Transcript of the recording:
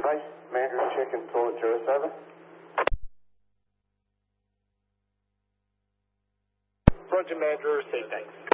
Price, Mandarin Chicken, Toilet 07. Roger, Manager, say thanks.